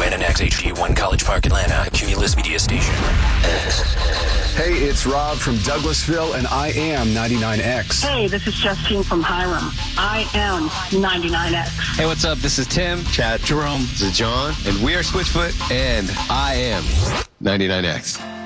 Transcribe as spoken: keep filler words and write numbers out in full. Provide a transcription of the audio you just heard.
Brandon X, H D one, College Park, Atlanta, Cumulus Media Station. X. Hey, it's Rob from Douglasville, and I am ninety-nine X. Hey, this is Justine from Hiram. I am ninety-nine X. Hey, what's up? This is Tim, Chad, Jerome, this is John, and we are Switchfoot, and I am ninety-nine X.